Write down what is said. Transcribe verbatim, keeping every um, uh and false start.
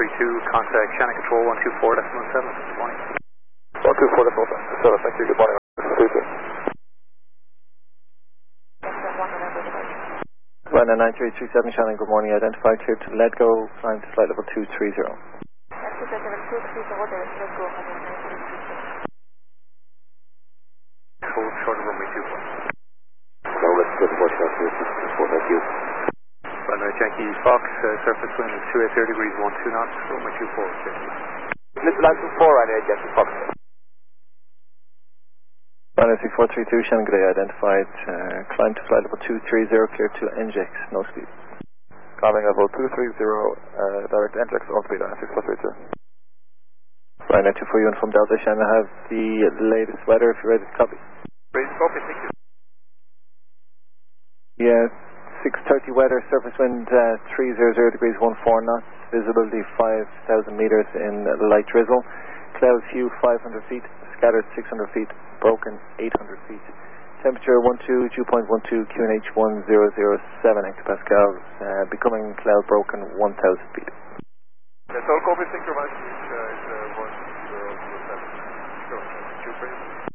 three two, contact Shannon Control one two four decimal seven. Good morning. one two four decimal seven, thank you. Good morning. two two. Ryanair nine three three seven, Shannon, good morning. Identified, clear to let go, climb to flight level two three zero. Hold short of runway two four. No, let's go to watch out here, two four, thank you. Runway Yankee Fox, uh, surface wind is two eight zero degrees, one two knots, runway two four, Yankee. Little line two four, Ryanair Yankee Fox. Ryanair three four three two, Shannon, good day, identified, uh, climb to flight level two three zero, clear to N J X, no speed. Climbing level two three zero, uh, direct N J X, on speed, Ryanair six four three two. Ryanair two four uniform Delta, Shannon, have the latest weather if you're ready to copy. Ready to copy, thank you. Yeah, six thirty weather, surface wind uh, three hundred degrees, one four knots, visibility five thousand meters in light drizzle, cloud view five hundred feet, scattered six hundred feet, broken eight hundred feet. Temperature one two, dew point one two, Q N H one thousand seven hectopascals, uh, becoming cloud broken one thousand feet. Yes, all copy, thank you very much. It's, uh, it's uh, one zero zero seven. Sure, two,